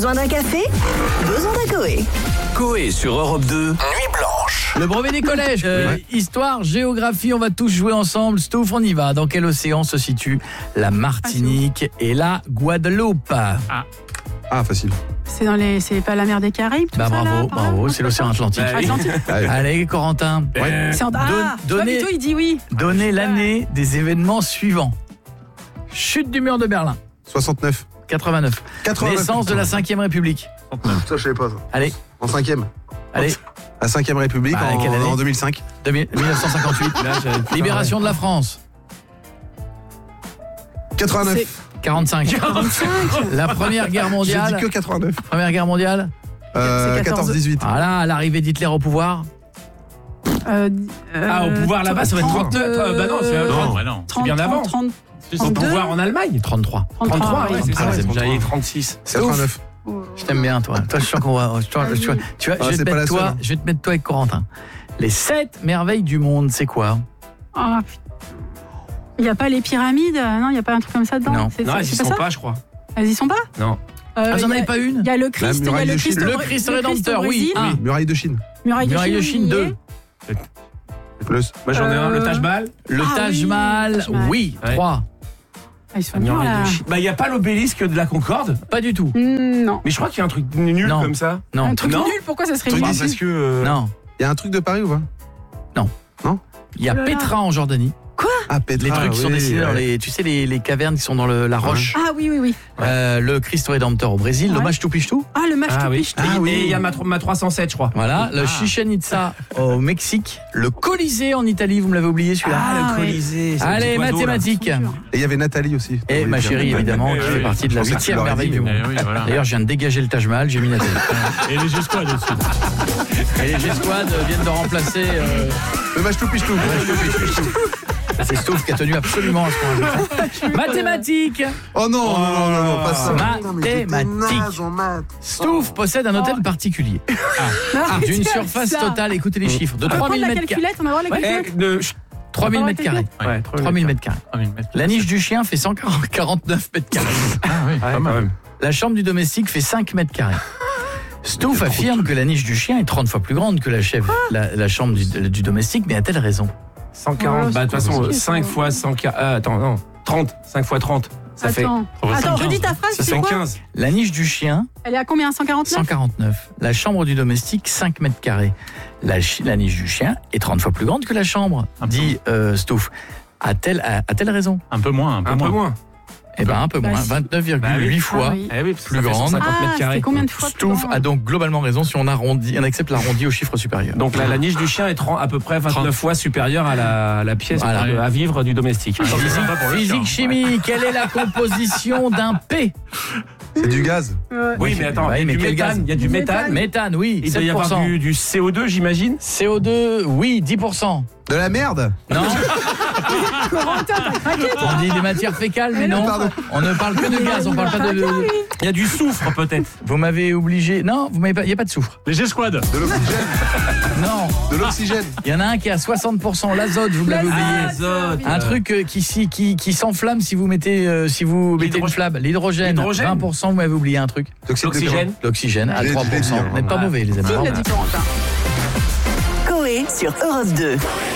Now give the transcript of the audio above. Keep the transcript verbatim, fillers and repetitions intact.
Besoin d'un café? Besoin d'un Coé. Coé sur Europe deux, Nuit Blanche. Le brevet des collèges, euh, ouais. Histoire, géographie, on va tous jouer ensemble. Stouff, on y va. Dans quel océan se situe la Martinique et la Guadeloupe? Ah, ah facile. C'est dans les, c'est pas la mer des Caraïbes, tout bah, ça, bravo, là, bravo, c'est l'océan Atlantique. Bah, Atlantique. Allez, Allez, Corentin. Ouais. C'est en... Ah, Don, donnez, Vito, il dit oui. Donnez l'année des événements suivants. Chute du mur de Berlin. soixante-neuf. quatre-vingt-neuf. quatre-vingt-neuf. Naissance de la cinquième République. Ça, je savais pas ça. Allez. En cinquième. Allez. La cinquième République bah, en, en deux mille cinq. mille neuf cent cinquante-huit. Là, libération de la France. quatre-vingt-neuf. C'est... quarante-cinq. quarante-cinq. La première guerre mondiale. J'ai dit que quatre-vingt-neuf. Première guerre mondiale. Euh, quatorze dix-huit. Voilà, l'arrivée d'Hitler au pouvoir. Euh, euh, ah, au pouvoir là-bas, ça va être trente-neuf. Euh, bah non, c'est, euh, non, ouais, non. c'est bien avant. trente, c'est au pouvoir en Allemagne. trente-trois. trente-trois, oui, c'est ça. J'avais trente-six. quatre-vingt-neuf. Je t'aime bien, toi. Toi, je sens qu'on va. Tu vois, tu vois, tu vois, ah, je, vais te mettre toi, seule, hein. je vais te mettre toi avec Corentin. Les sept merveilles du monde, c'est quoi? Oh, il n'y a pas les pyramides? Non, il n'y a pas un truc comme ça dedans? Non, c'est, non c'est, elles c'est y pas sont ça pas, je crois. Elles y sont pas? Non. Euh, ah, vous n'en avez pas une? Il y a le Christ, il y a le Christ, le Christ rédempteur, oui. Ah. Muraille de Chine. Muraille de Chine, Chine deux. Plus. Moi j'en ai un, le Taj Mahal. Le ah, Taj Mahal, oui, oui. Ouais. trois. Ah, ils sont bien, là. Bah il y a pas l'obélisque de la Concorde? Pas du tout. Mmh, non. Mais je crois qu'il y a un truc nul non. comme ça. Non. Un truc non. nul, pourquoi ça serait nul? Parce que euh... non. Il y a un truc de Paris ou pas? Non. Non. Il y a oh Petra en Jordanie. Quoi? Ah, Petra, les trucs qui oui, sont dessinés ouais. dans les, tu sais les, les cavernes qui sont dans le, la roche. Ah oui oui oui. Euh, le Christ rédempteur au Brésil, ouais. Le Machu Picchu. Ah le Machu ah, Picchu. Oui. Ah, oui. Et il y a ma, ma trois cent sept je crois. Voilà, ah. le Chichen Itza au Mexique, le Colisée en Italie, vous me l'avez oublié celui-là. Ah, le Colisée. Ouais. Allez, mathématiques. Et il y avait Nathalie aussi. Et ma chérie évidemment, qui fait partie de la huitième merveille du monde. D'ailleurs, je viens de dégager le Taj Mahal, j'ai mis Nathalie. Et les G-Squad aussi. Et les G-Squad viennent de remplacer le Machu Picchu. C'est Stouff qui a tenu absolument à ce point. Mathématiques. Oh non, non, non, non, non, pas ça. Mathématiques. Stouff possède un hôtel particulier. Ah. D'une surface totale, écoutez les chiffres, de trois mille mètres carrés. On va voir la calculette. trois mille mètres carrés. Ouais, trois mille mètres carrés. La niche du chien fait cent quarante-neuf mètres carrés. Ah oui, pas mal. La chambre du domestique fait cinq mètres carrés. Stouff affirme que la niche du chien est trente fois plus grande que la, chef, la, la chambre du, du domestique, mais a-t-elle raison? cent quarante, bah de toute façon, cinq fois cent quarante, euh, attends, non, trente, cinq fois trente, ça attends. fait... Attends, redis ta phrase, ça c'est fait quoi? quinze. La niche du chien... Elle est à combien? cent quarante-neuf? cent quarante-neuf. La chambre du domestique, cinq mètres carrés. La, la niche du chien est trente fois plus grande que la chambre, dit euh, Stouff. A-t-elle, a, a-t-elle raison? Un peu moins, un peu un moins. Peu moins. Eh ben un peu bah, moins, si. vingt-neuf virgule huit bah, fois ah, oui. eh oui, plus grande. Ah, c'est combien de fois plus Stouff a donc globalement raison si on arrondit, on accepte l'arrondi au chiffre supérieur. Donc la, la niche du chien est à peu près vingt-neuf trente fois supérieure à la, à la pièce voilà. à vivre du domestique. Ah, physique, physique chimie, quelle est la composition d'un P? C'est du gaz. Ouais. Oui, mais attends, ouais, il y a mais du méthane. Il y a du méthane. Méthane, oui. Il doit y avoir du, du C O deux, j'imagine. C O deux, oui, dix pour cent. De la merde? Non. On dit des matières fécales, mais non. Pardon. On ne parle que de gaz, on parle pas de... Il y a du soufre, peut-être. Vous m'avez obligé... Non, vous m'avez pas... il n'y a pas de soufre. Les G-Squad. De l'oxygène. Non. De l'oxygène. Il y en a un qui est à soixante pour cent, l'azote, vous me l'avez oublié. L'azote. Un truc euh, qui, qui, qui, qui s'enflamme si vous mettez, euh, si vous mettez une flamme. L'hydrogène, vingt pour cent, vous m'avez oublié un truc. L'oxygène. L'oxygène, à trois pour cent. Vous n'êtes pas mauvais, les amis. Qui l'a dit, Corentin? Coé sur Europe deux.